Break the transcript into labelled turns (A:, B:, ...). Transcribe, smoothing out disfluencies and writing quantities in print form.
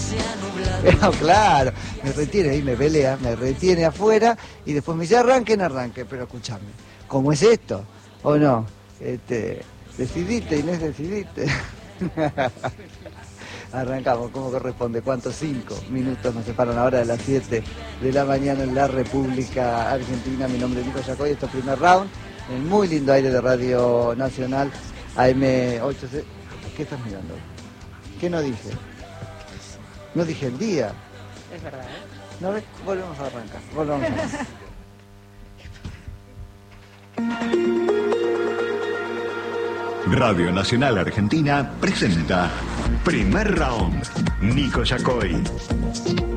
A: Pero, claro, me retiene ahí, me pelea, me retiene afuera y después me dice arranque, pero escúchame, ¿cómo es esto? ¿O no? Decidiste, Inés, decidiste. Arrancamos, ¿cómo corresponde? ¿Cuántos? 5 minutos nos separan ahora de las 7 de la mañana en la República Argentina. Mi nombre es Nico Yacoy, esto es Primer Round, en el muy lindo aire de Radio Nacional, AM8C. ¿Qué estás mirando? ¿Qué no dije? No dije el día.
B: Es verdad, ¿eh?
A: ¿No ves? Volvemos a arrancar, volvamos a arrancar.
C: Radio Nacional Argentina presenta Primer Round, Nico Yacoy.